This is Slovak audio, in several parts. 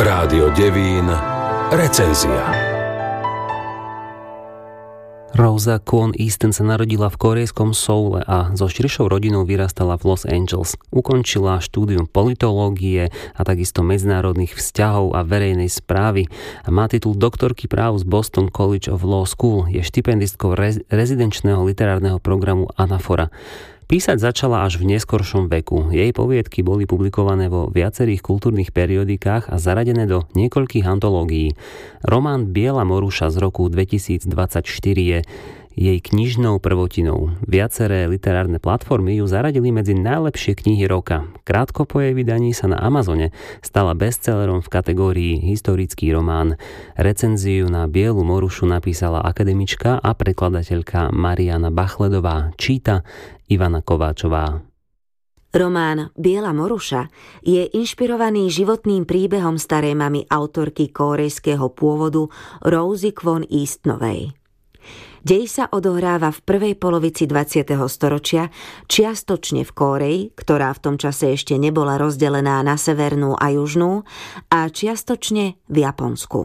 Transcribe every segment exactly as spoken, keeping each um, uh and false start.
Rádio Devín recenzia. Rosa Kwon Easton sa narodila v kórejskom Soule a so širšou rodinou vyrastala v Los Angeles. Ukončila štúdium politológie a takisto medzinárodných vzťahov a verejnej správy a má titul doktorky práv z Boston College of Law School. Je štipendistkou rez- rezidenčného literárneho programu Anafora. Písať začala až v neskoršom veku. Jej poviedky boli publikované vo viacerých kultúrnych periodikách a zaradené do niekoľkých antológií. Román Biela moruša z roku dvetisícdvadsaťštyri je jej knižnou prvotinou. Viaceré literárne platformy ju zaradili medzi najlepšie knihy roka. Krátko po jej vydaní sa na Amazone stala bestsellerom v kategórii historický román. Recenziu na Bielu morušu napísala akademička a prekladateľka Mariana Bachledová. Číta Ivana Kováčová. Román Biela moruša je inšpirovaný životným príbehom starej mamy autorky kórejského pôvodu Rosy Kwon Eastonovej. Dej sa odohráva v prvej polovici dvadsiateho storočia, čiastočne v Kóreji, ktorá v tom čase ešte nebola rozdelená na severnú a južnú, a čiastočne v Japonsku.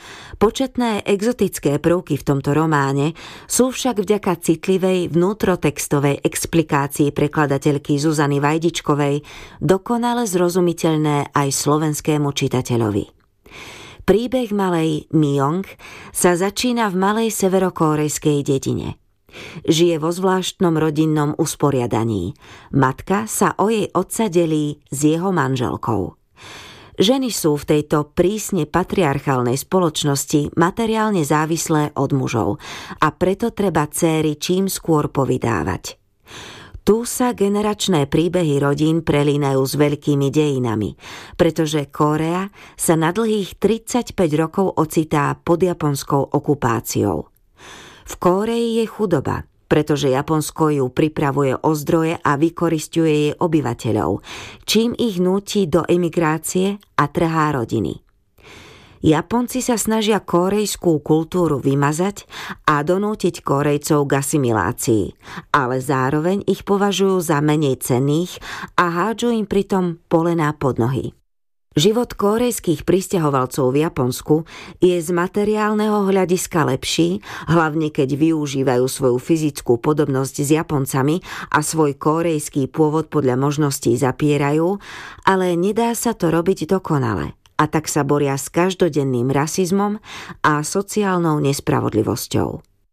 Početné exotické prvky v tomto románe sú však vďaka citlivej vnútrotextovej explikácii prekladateľky Zuzany Vajdičkovej dokonale zrozumiteľné aj slovenskému čitateľovi. Príbeh malej Myong sa začína v malej severokórejskej dedine. Žije vo zvláštnom rodinnom usporiadaní. Matka sa o jej otca delí s jeho manželkou. Ženy sú v tejto prísne patriarchálnej spoločnosti materiálne závislé od mužov a preto treba dcéry čím skôr povydávať. Tu sa generačné príbehy rodín prelínajú s veľkými dejinami, pretože Kórea sa na dlhých tridsaťpäť rokov ocitá pod japonskou okupáciou. V Kórei je chudoba, pretože Japonsko ju pripravuje o zdroje a vykorisťuje jej obyvateľov, čím ich núti do emigrácie a trhá rodiny. Japonci sa snažia kórejskú kultúru vymazať a donútiť Kórejcov k asimilácii, ale zároveň ich považujú za menej cenných a hádžu im pritom polená pod nohy. Život kórejských prisťahovalcov v Japonsku je z materiálneho hľadiska lepší, hlavne keď využívajú svoju fyzickú podobnosť s Japoncami a svoj kórejský pôvod podľa možností zapierajú, ale nedá sa to robiť dokonale. A tak sa boria s každodenným rasizmom a sociálnou nespravodlivosťou.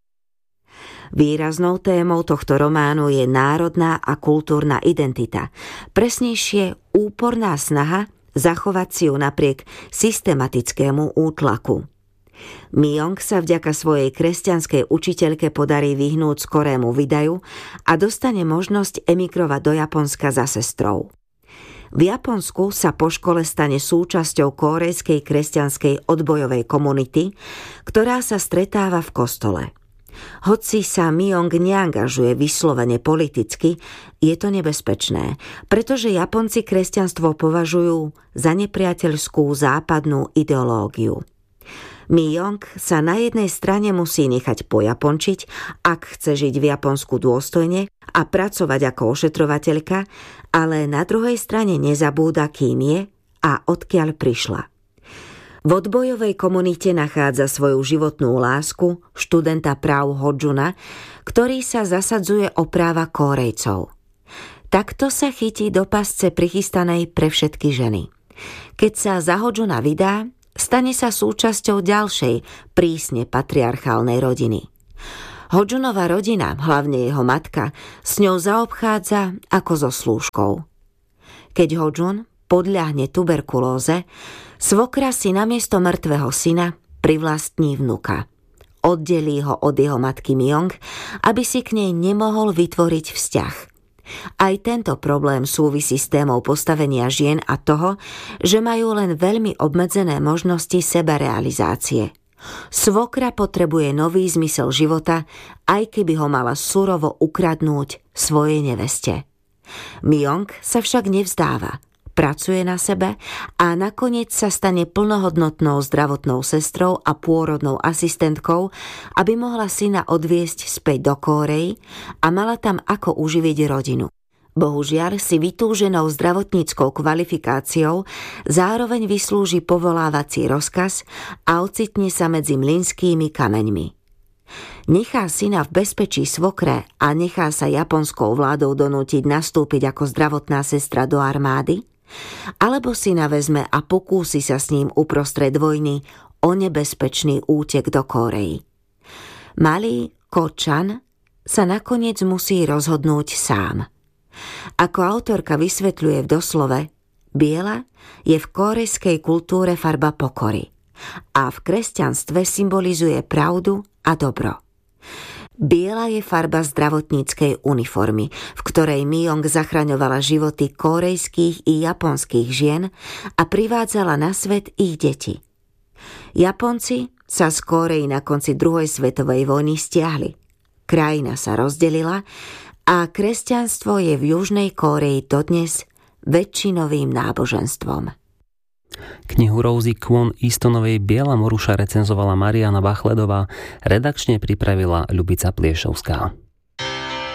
Výraznou témou tohto románu je národná a kultúrna identita, presnejšie úporná snaha zachovať si ju napriek systematickému útlaku. Myong sa vďaka svojej kresťanskej učiteľke podarí vyhnúť skorému vydaju a dostane možnosť emigrovať do Japonska za sestrou. V Japonsku sa po škole stane súčasťou kórejskej kresťanskej odbojovej komunity, ktorá sa stretáva v kostole. Hoci sa Myong neangažuje vyslovene politicky, je to nebezpečné, pretože Japonci kresťanstvo považujú za nepriateľskú západnú ideológiu. Myong sa na jednej strane musí nechať pojapončiť, ak chce žiť v Japonsku dôstojne a pracovať ako ošetrovateľka, ale na druhej strane nezabúda, kým je a odkiaľ prišla. V odbojovej komunite nachádza svoju životnú lásku, študenta práv Hodžuna, ktorý sa zasadzuje o práva Kórejcov. Takto sa chytí do pasce prichystanej pre všetky ženy. Keď sa za Hodžuna vydá, stane sa súčasťou ďalšej, prísne patriarchálnej rodiny. Hodžunova rodina, hlavne jeho matka, s ňou zaobchádza ako so slúžkou. Keď Hodžun podľahne tuberkulóze, svokra si namiesto mŕtvého syna privlastní vnuka. Oddelí ho od jeho matky Myong, aby si k nej nemohol vytvoriť vzťah. Aj tento problém súvisí s témou postavenia žien a toho, že majú len veľmi obmedzené možnosti sebarealizácie. Svokra potrebuje nový zmysel života, aj keby ho mala surovo ukradnúť svojej neveste. Myong sa však nevzdáva. Pracuje na sebe a nakoniec sa stane plnohodnotnou zdravotnou sestrou a pôrodnou asistentkou, aby mohla syna odviesť späť do Kórey a mala tam ako uživiť rodinu. Bohužiaľ si vytúženou zdravotníckou kvalifikáciou zároveň vyslúži povolávací rozkaz a ocitne sa medzi mlynskými kameňmi. Nechá syna v bezpečí svokre a nechá sa japonskou vládou donútiť nastúpiť ako zdravotná sestra do armády? Alebo syna vezme a pokúsi sa s ním uprostred vojny o nebezpečný útek do Kórey? Malý Ko-chan sa nakoniec musí rozhodnúť sám. Ako autorka vysvetľuje v doslove, biela je v kórejskej kultúre farba pokory a v kresťanstve symbolizuje pravdu a dobro. Biela je farba zdravotníckej uniformy, v ktorej Mi-Yong zachraňovala životy kórejských i japonských žien a privádzala na svet ich deti. Japonci sa z Kórey na konci druhej svetovej vojny stiahli. Krajina sa rozdelila a kresťanstvo je v Južnej Kórei dodnes väčšinovým náboženstvom. Knihu Rosie Kwon Eastonovej Biela moruša recenzovala Mariana Bachledová, redakčne pripravila Ľubica Pliešovská.